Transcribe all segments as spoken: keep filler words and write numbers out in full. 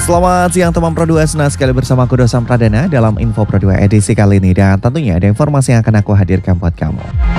Selamat siang teman Pro dua, senang sekali bersama aku Dosam Pradana dalam Info Pro dua edisi kali ini. Dan tentunya ada informasi yang akan aku hadirkan buat kamu.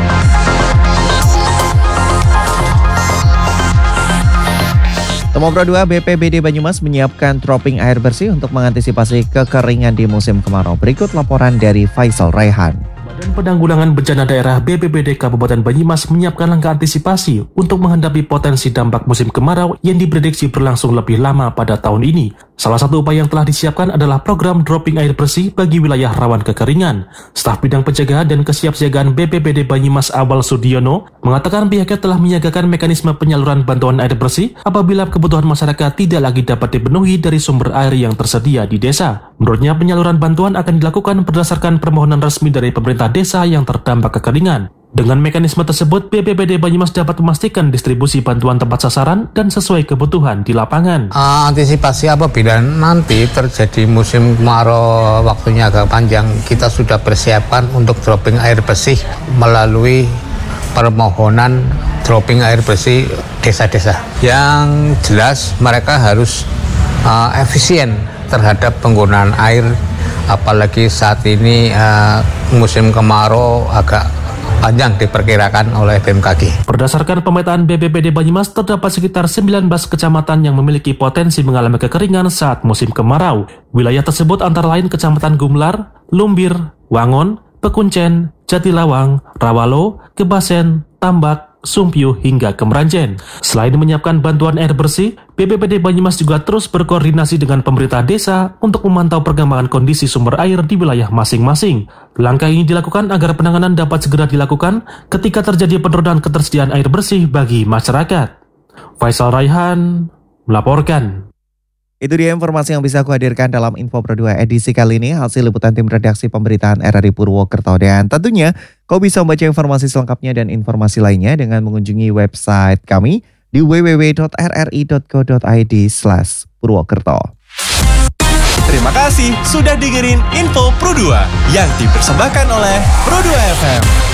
Teman Pro dua, B P B D Banyumas menyiapkan dropping air bersih untuk mengantisipasi kekeringan di musim kemarau. Berikut laporan dari Faisal Raihan. Badan Penanggulangan Bencana Daerah B P B D Kabupaten Banyumas menyiapkan langkah antisipasi untuk menghadapi potensi dampak musim kemarau yang diprediksi berlangsung lebih lama pada tahun ini. Salah satu upaya yang telah disiapkan adalah program dropping air bersih bagi wilayah rawan kekeringan. Staf Bidang Pencegahan dan Kesiapsiagaan B P B D Banyumas Awal Sudiono mengatakan pihaknya telah menyiagakan mekanisme penyaluran bantuan air bersih apabila kebutuhan masyarakat tidak lagi dapat dipenuhi dari sumber air yang tersedia di desa. Menurutnya, penyaluran bantuan akan dilakukan berdasarkan permohonan resmi dari pemerintah desa yang terdampak kekeringan. Dengan mekanisme tersebut, B P B D Banyumas dapat memastikan distribusi bantuan tepat sasaran dan sesuai kebutuhan di lapangan. Uh, antisipasi apabila nanti terjadi musim kemarau waktunya agak panjang, kita sudah persiapkan untuk dropping air bersih melalui permohonan dropping air bersih desa-desa. Yang jelas mereka harus uh, efisien terhadap penggunaan air, apalagi saat ini uh, musim kemarau agak panjang diperkirakan oleh B M K G. Berdasarkan pemetaan B P B D Banyumas, terdapat sekitar sembilan belas kecamatan yang memiliki potensi mengalami kekeringan saat musim kemarau. Wilayah tersebut antara lain Kecamatan Gumlar, Lumbir, Wangon, Pekuncen, Jatilawang, Rawalo, Kebasen, Tambak, Sumpyu hingga Kemeranjen. Selain menyiapkan bantuan air bersih, B P B D Banyumas juga terus berkoordinasi dengan pemerintah desa untuk memantau perkembangan kondisi sumber air di wilayah masing-masing. Langkah ini dilakukan agar penanganan dapat segera dilakukan ketika terjadi penurunan ketersediaan air bersih bagi masyarakat. Faisal Raihan melaporkan. Itu dia informasi yang bisa aku hadirkan dalam Info Pro dua edisi kali ini, hasil liputan tim redaksi pemberitaan R R I Purwokerto. Dan tentunya kau bisa membaca informasi selengkapnya dan informasi lainnya dengan mengunjungi website kami di w w w dot r r i dot co dot i d slash purwokerto. Terima kasih sudah dengerin Info Pro dua yang dipersembahkan oleh Pro dua F M.